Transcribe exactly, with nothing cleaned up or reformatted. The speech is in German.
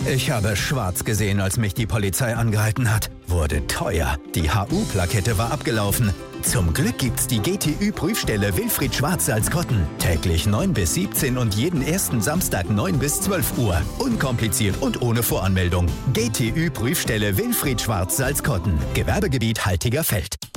Ich habe schwarz gesehen, als mich die Polizei angehalten hat. Wurde teuer. Die H U-Plakette war abgelaufen. Zum Glück gibt's die G T Ü-Prüfstelle Wilfried Schwarz-Salzkotten. Täglich neun bis siebzehn und jeden ersten Samstag neun bis zwölf Uhr. Unkompliziert und ohne Voranmeldung. G T Ü-Prüfstelle Wilfried Schwarz-Salzkotten. Gewerbegebiet Haltiger Feld.